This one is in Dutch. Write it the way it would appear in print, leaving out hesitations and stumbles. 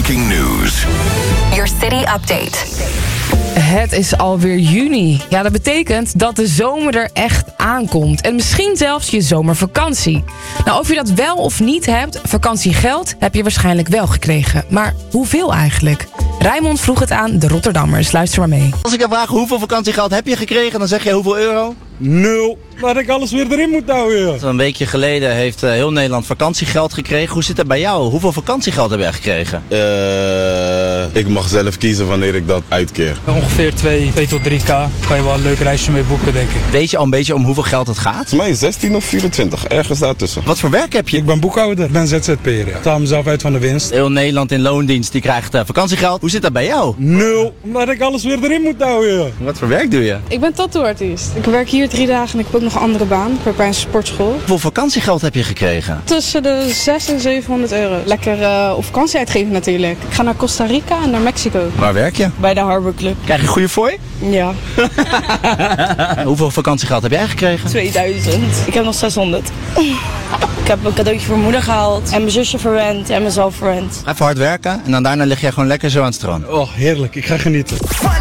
breaking news. Your city update. Het is alweer juni. Ja, dat betekent dat de zomer er echt aankomt. En misschien zelfs je zomervakantie. Nou, of je dat wel of niet hebt, vakantiegeld heb je waarschijnlijk wel gekregen. Maar hoeveel eigenlijk? Raymond vroeg het aan de Rotterdammers. Luister maar mee. Als ik je vraag hoeveel vakantiegeld heb je gekregen, dan zeg je hoeveel euro? 0. Laat ik alles weer erin moet houden. Een weekje geleden heeft heel Nederland vakantiegeld gekregen. Hoe zit het bij jou? Hoeveel vakantiegeld heb jij gekregen? Ik mag zelf kiezen wanneer ik dat uitkeer. Ongeveer 2 tot 3k. Kan je wel een leuk reisje mee boeken, denk ik. Weet je al een beetje om hoeveel geld het gaat? Volgens mij 16 of 24, ergens daartussen. Wat voor werk heb je? Ik ben boekhouder, ik ben ZZP'er. Ja. Ik haal mezelf uit van de winst. Heel Nederland in loondienst die krijgt vakantiegeld. Hoe zit dat bij jou? 0. Laat ik alles weer erin moet houden. Wat voor werk doe je? Ik ben tattooartiest. Ik werk hier 3 dagen en ik heb ook nog een andere baan. Ik werk bij een sportschool. Hoeveel vakantiegeld heb je gekregen? Tussen de 600 en 700 euro. Lekker op vakantie uitgeven natuurlijk. Ik ga naar Costa Rica en naar Mexico. Waar werk je? Bij de Harbor Club. Krijg je goede fooi? Ja. Hoeveel vakantiegeld heb jij gekregen? 2000. Ik heb nog 600. Ik heb een cadeautje voor moeder gehaald. En mijn zusje verwend en mezelf verwend. Even hard werken en dan daarna lig jij gewoon lekker zo aan het strand. Oh, heerlijk. Ik ga genieten.